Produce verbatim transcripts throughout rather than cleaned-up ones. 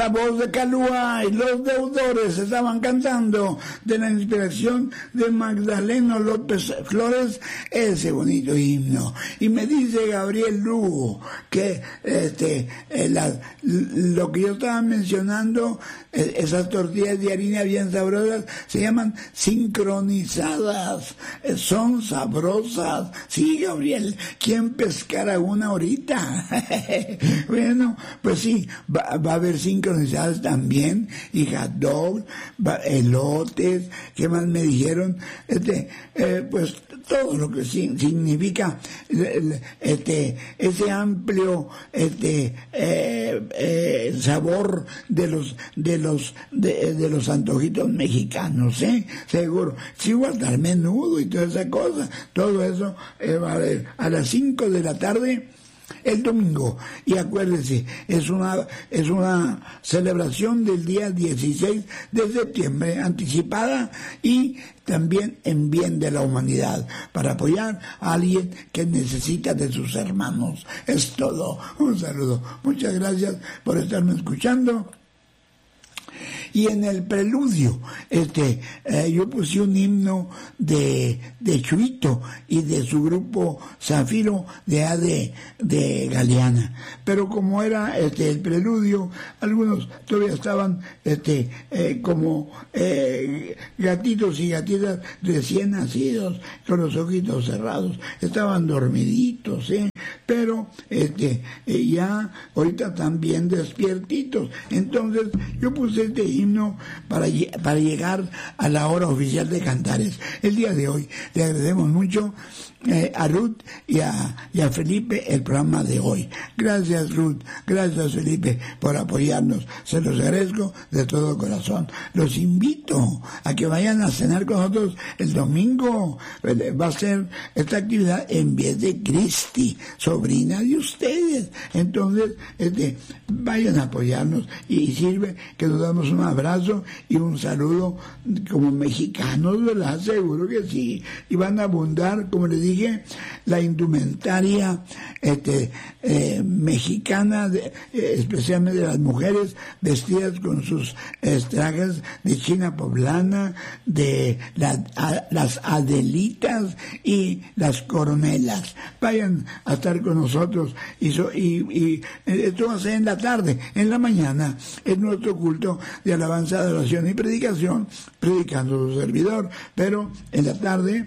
la voz de Calúa y los deudores estaban cantando de la inspiración de Magdaleno López Flores ese bonito himno. Y me dice Gabriel Lugo que este eh, la, lo que yo estaba mencionando, eh, esas tortillas de harina bien sabrosas, se llaman sincronizadas, eh, son sabrosas. Sí, Gabriel, ¿quién pescara una ahorita? Bueno, pues sí, va, va a haber sincronizadas también, y hot dog, va, elotes, ¿qué más me dijeron? Este, eh, pues todo lo que significa este ese amplio este eh, eh, sabor de los de los de, de los antojitos mexicanos, ¿eh? Seguro. Sí, guardar menudo y toda esa cosa, todo eso eh, va a ver a las cinco de la tarde el domingo. Y acuérdense, es una es una celebración del día dieciséis de septiembre, anticipada y también en bien de la humanidad, para apoyar a alguien que necesita de sus hermanos. Es todo. Un saludo. Muchas gracias por estarme escuchando. Y en el preludio, este, eh, yo puse un himno de, de Chuito y de su grupo Zafiro de A de, de Galeana. Pero como era este el preludio, algunos todavía estaban este eh, como eh, gatitos y gatitas recién nacidos, con los ojitos cerrados, estaban dormiditos, ¿eh? Pero este eh, ya ahorita también despiertitos. Entonces yo puse este himno para, para llegar a la hora oficial de Cantares. El día de hoy le agradecemos mucho eh, a Ruth y a, y a Felipe el programa de hoy. Gracias, Ruth, gracias, Felipe, por apoyarnos. Se los agradezco de todo corazón. Los invito a que vayan a cenar con nosotros el domingo. Va a ser esta actividad en vez de Cristi, sobrina de ustedes. Entonces, este, vayan a apoyarnos, y sirve que nos damos un abrazo y un saludo como mexicanos, ¿verdad? Seguro que sí. Y van a abundar, como les dije, la indumentaria este, eh, mexicana, de, eh, especialmente de las mujeres vestidas con sus eh, trajes de China poblana, de la, a, las adelitas y las coronelas. Vayan a estar con nosotros, y, so, y, y esto va a ser en la tarde. En la mañana es nuestro culto de alabanza, adoración y predicación, predicando su servidor, pero en la tarde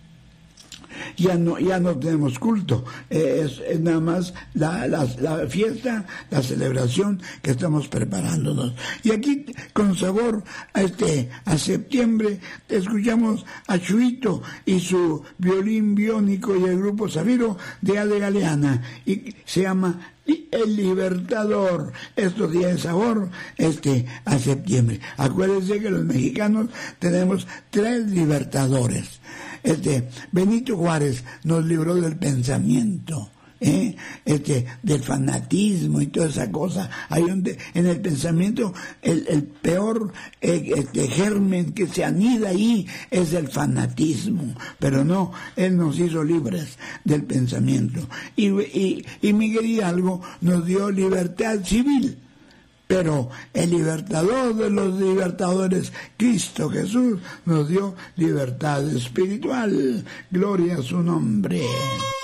ya no ya no tenemos culto, eh, es, es nada más la, la, la fiesta, la celebración que estamos preparándonos. Y aquí, con sabor a este a septiembre, escuchamos a Chuito y su violín biónico y el grupo Zafiro de A de Galeana, y se llama El Libertador. Esto tiene sabor este a septiembre. Acuérdense que los mexicanos tenemos tres libertadores. Este Benito Juárez nos libró del pensamiento, ¿eh? este del fanatismo y toda esa cosa. Hay donde en el pensamiento el, el peor eh, este germen que se anida ahí es el fanatismo, pero no, él nos hizo libres del pensamiento. Y, y, y Miguel Hidalgo nos dio libertad civil. Pero el libertador de los libertadores, Cristo Jesús, nos dio libertad espiritual. Gloria a su nombre.